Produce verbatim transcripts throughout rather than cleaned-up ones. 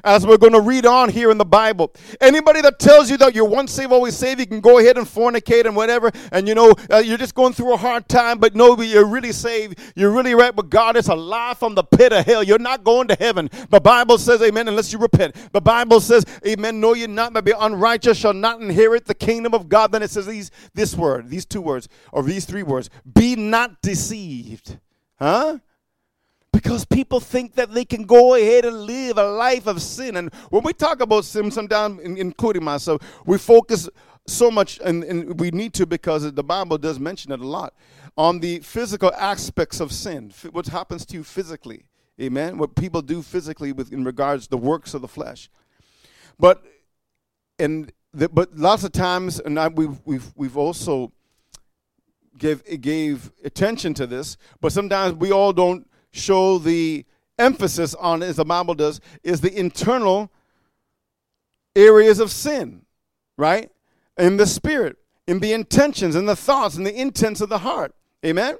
as we're going to read on here in the Bible. Anybody that tells you that you're once saved, always saved, you can go ahead and fornicate and whatever, and you know, uh, you're just going through a hard time, but no, you're really saved, you're really right with God, it's a lie from the pit of hell. You're not going to heaven. The Bible says, amen, unless you repent. The Bible says, amen, no, you're not, but be unrighteous shall not inherit the kingdom of God. Then it says these, this word, these two words, or these three words, be not deceived. Huh? Because people think that they can go ahead and live a life of sin. And when we talk about sin, sometimes, including myself, we focus so much, and, and we need to because the Bible does mention it a lot, on the physical aspects of sin, what happens to you physically. Amen? What people do physically with in regards to the works of the flesh. But and the, but lots of times, and I, we've, we've, we've also gave, gave attention to this, but sometimes we all don't show the emphasis on it, as the Bible does, is the internal areas of sin, right? In the spirit, in the intentions, in the thoughts, in the intents of the heart. Amen?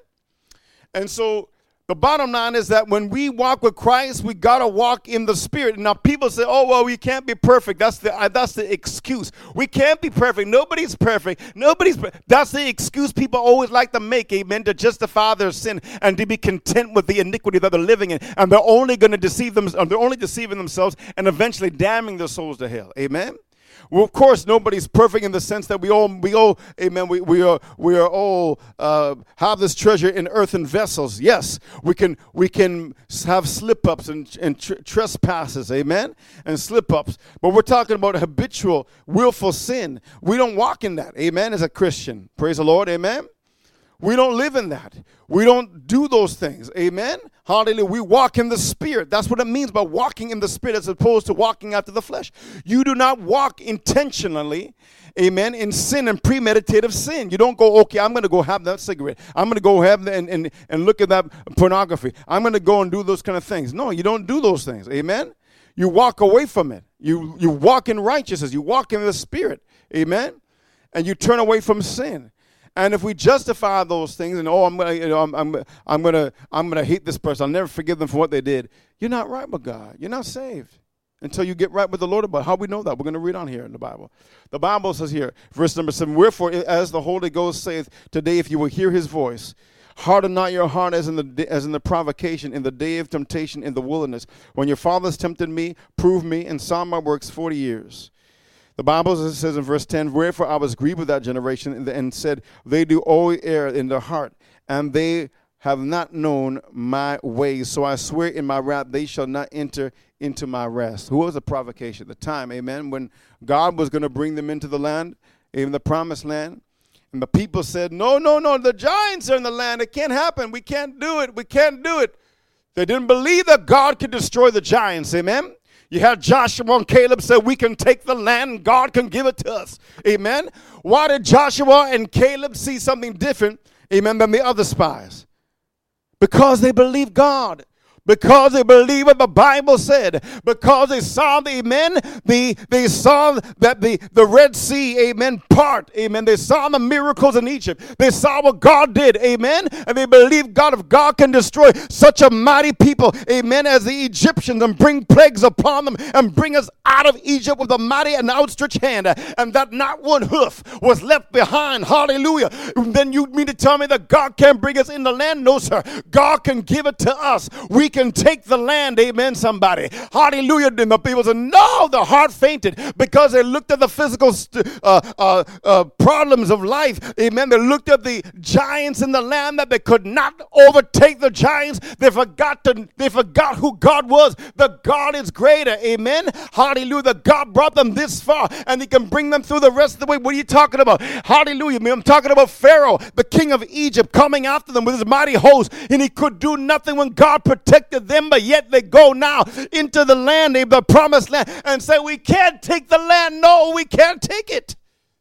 And so the bottom line is that when we walk with Christ, we got to walk in the Spirit. Now, people say, oh, well, we can't be perfect. That's the uh, that's the excuse. We can't be perfect. Nobody's perfect. Nobody's. That's the excuse people always like to make, amen, to justify their sin and to be content with the iniquity that they're living in. And they're only going to deceive them. They're only deceiving themselves and eventually damning their souls to hell. Amen? Well, of course, nobody's perfect in the sense that we all, we all, amen, we, we are, we are all uh, have this treasure in earthen vessels. Yes, we can, we can have slip-ups and, and tr- trespasses, amen, and slip-ups. But we're talking about habitual, willful sin. We don't walk in that, amen, as a Christian. Praise the Lord, amen. We don't live in that. We don't do those things. Amen? Hallelujah. We walk in the Spirit. That's what it means by walking in the Spirit as opposed to walking after the flesh. You do not walk intentionally, amen, in sin and premeditative sin. You don't go, okay, I'm going to go have that cigarette. I'm going to go have that and, and, and look at that pornography. I'm going to go and do those kind of things. No, you don't do those things. Amen? You walk away from it. You, you walk in righteousness. You walk in the Spirit. Amen? And you turn away from sin. And if we justify those things, and oh, I'm gonna, you know, I'm, I'm, I'm gonna, I'm gonna hate this person. I'll never forgive them for what they did. You're not right with God. You're not saved until you get right with the Lord. About how we know that, we're gonna read on here in the Bible. The Bible says here, verse number seven. Wherefore, as the Holy Ghost saith today, if you will hear His voice, harden not your heart as in the as in the provocation in the day of temptation in the wilderness, when your fathers tempted me, proved me, and saw my works forty years. The Bible says in verse ten, wherefore I was grieved with that generation and said, they do all err in their heart, and they have not known my ways. So I swear in my wrath, they shall not enter into my rest. Who was the provocation? The time, amen, when God was going to bring them into the land, even the promised land. And the people said, no, no, no, the giants are in the land. It can't happen. We can't do it. We can't do it. They didn't believe that God could destroy the giants, amen. You had Joshua and Caleb say, we can take the land and God can give it to us. Amen. Why did Joshua and Caleb see something different, amen, than the other spies? Because they believed God. Because they believe what the Bible said. Because they saw the, amen, the, they saw that the, the Red Sea, amen, part, amen. They saw the miracles in Egypt. They saw what God did, amen. And they believed God, if God can destroy such a mighty people, amen, as the Egyptians and bring plagues upon them and bring us out of Egypt with a mighty and outstretched hand, and that not one hoof was left behind, hallelujah. Then you mean to tell me that God can't bring us in the land? No, sir. God can give it to us. We can take the land, amen, somebody. Hallelujah. And the people said, no, the heart fainted because they looked at the physical uh, uh, uh, problems of life, amen. They looked at the giants in the land that they could not overtake the giants. They forgot to, they forgot who God was. The God is greater, amen. Hallelujah. God brought them this far and He can bring them through the rest of the way. What are you talking about? Hallelujah. I'm talking about Pharaoh, the king of Egypt, coming after them with his mighty host, and he could do nothing when God protected them, but yet they go now into the land, the promised land, and say, we can't take the land. No, we can't take it.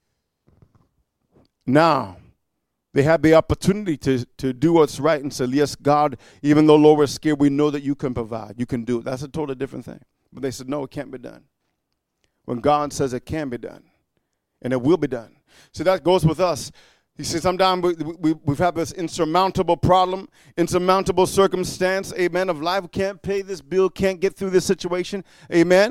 Now, they have the opportunity to, to do what's right and say, yes, God, even though, Lord, we're scared, we know that you can provide. You can do it. That's a totally different thing. But they said, no, it can't be done. When God says it can be done, and it will be done. So that goes with us. You see, sometimes we, we, we've had this insurmountable problem, insurmountable circumstance, amen, of life. We can't pay this bill, can't get through this situation, amen.